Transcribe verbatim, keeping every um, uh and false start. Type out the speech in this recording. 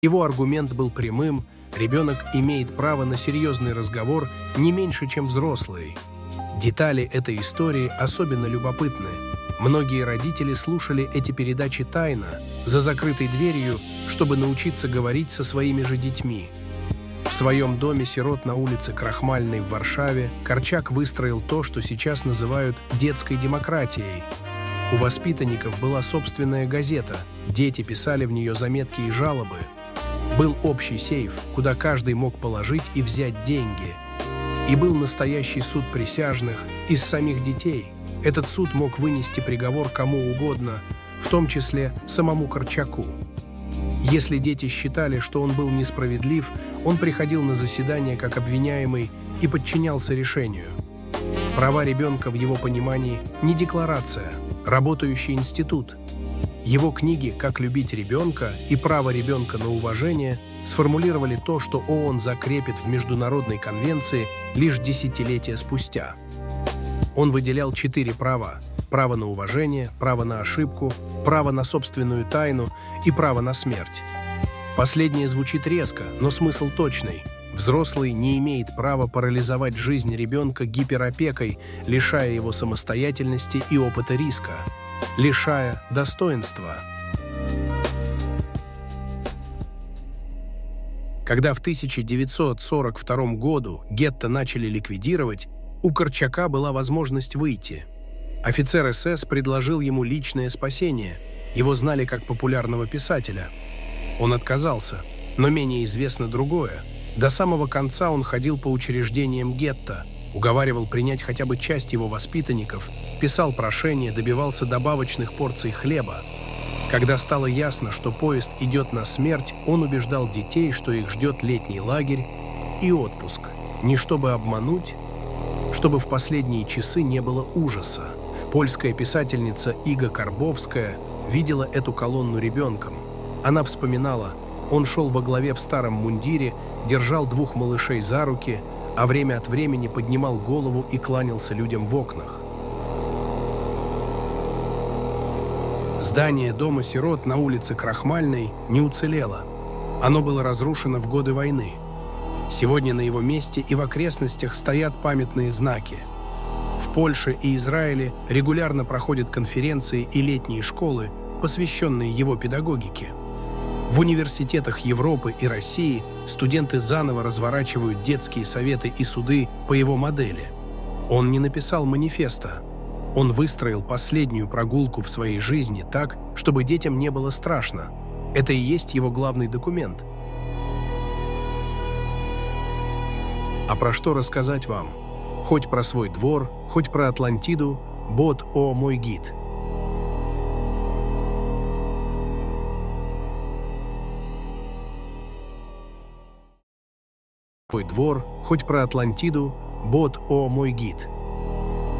Его аргумент был прямым: ребенок имеет право на серьезный разговор не меньше, чем взрослый. Детали этой истории особенно любопытны. Многие родители слушали эти передачи тайно, за закрытой дверью, чтобы научиться говорить со своими же детьми. В своем доме сирот на улице Крахмальной в Варшаве Корчак выстроил то, что сейчас называют детской демократией. У воспитанников была собственная газета, дети писали в нее заметки и жалобы. Был общий сейф, куда каждый мог положить и взять деньги. И был настоящий суд присяжных из самих детей. Этот суд мог вынести приговор кому угодно, в том числе самому Корчаку. Если дети считали, что он был несправедлив, он приходил на заседание как обвиняемый и подчинялся решению. Права ребенка в его понимании не декларация, работающий институт. Его книги «Как любить ребенка» и «Право ребенка на уважение» сформулировали то, что ООН закрепит в Международной конвенции лишь десятилетия спустя. Он выделял четыре права: право на уважение, право на ошибку, право на собственную тайну и право на смерть. Последнее звучит резко, но смысл точный. Взрослый не имеет права парализовать жизнь ребенка гиперопекой, лишая его самостоятельности и опыта риска, лишая достоинства. Когда в тысяча девятьсот сорок втором году гетто начали ликвидировать, у Корчака была возможность выйти. Офицер эс эс предложил ему личное спасение. Его знали как популярного писателя. Он отказался, но менее известно другое. До самого конца он ходил по учреждениям гетто, уговаривал принять хотя бы часть его воспитанников, писал прошения, добивался добавочных порций хлеба. Когда стало ясно, что поезд идет на смерть, он убеждал детей, что их ждет летний лагерь и отпуск. Не чтобы обмануть, чтобы в последние часы не было ужаса. Польская писательница Ига Карбовская видела эту колонну ребенком. Она вспоминала: он шел во главе в старом мундире, держал двух малышей за руки, а время от времени поднимал голову и кланялся людям в окнах. Здание дома сирот на улице Крахмальной не уцелело. Оно было разрушено в годы войны. Сегодня на его месте и в окрестностях стоят памятные знаки. В Польше и Израиле регулярно проходят конференции и летние школы, посвященные его педагогике. В университетах Европы и России студенты заново разворачивают детские советы и суды по его модели. Он не написал манифеста. Он выстроил последнюю прогулку в своей жизни так, чтобы детям не было страшно. Это и есть его главный документ. А про что рассказать вам? Хоть про свой двор, хоть про Атлантиду, бот о мой гид. Свой двор, хоть про Атлантиду, бот о мой гид.